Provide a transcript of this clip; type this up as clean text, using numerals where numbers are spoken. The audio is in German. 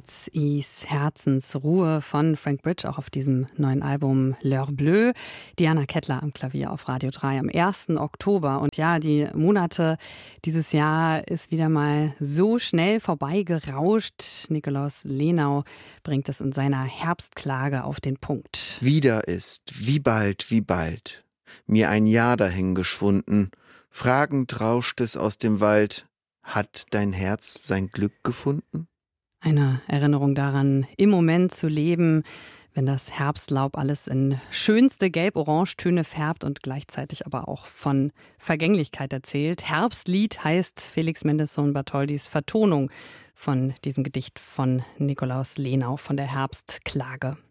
Herz is Herzensruhe von Frank Bridge, auch auf diesem neuen Album L'Heure Bleue. Diana Kettler am Klavier auf Radio 3 am 1. Oktober. Und ja, die Monate dieses Jahr ist wieder mal so schnell vorbeigerauscht. Nikolaus Lenau bringt es in seiner Herbstklage auf den Punkt. Wieder ist, wie bald, mir ein Jahr dahingeschwunden. Fragend rauscht es aus dem Wald. Hat dein Herz sein Glück gefunden? Eine Erinnerung daran, im Moment zu leben, wenn das Herbstlaub alles in schönste Gelb-Orange-Töne färbt und gleichzeitig aber auch von Vergänglichkeit erzählt. Herbstlied heißt Felix Mendelssohn Bartholdys Vertonung von diesem Gedicht von Nikolaus Lenau von der Herbstklage.